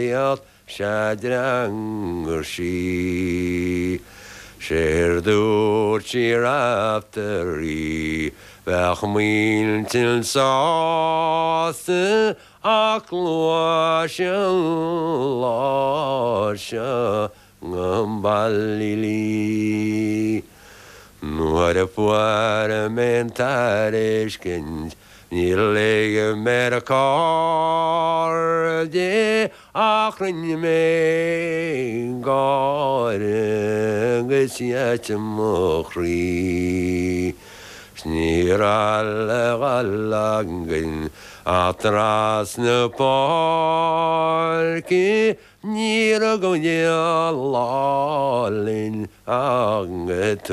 liat shadrangshi Sherdur chirafteri Vachmin til sauce Akluasha Ngambalili Nuhara puara mentareskens Nilege merkar de akrin me garen gesiat mokhri Sniral galangen atras ne parki niragonya lalin anget